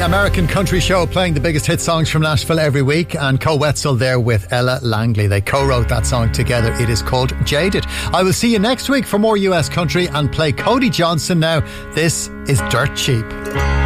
American Country Show, playing the biggest hit songs from Nashville every week, and Co Wetzel there with Ella Langley. They co-wrote that song together. It is called Jaded. I will see you next week for more US country and play Cody Johnson now. This is Dirt Cheap.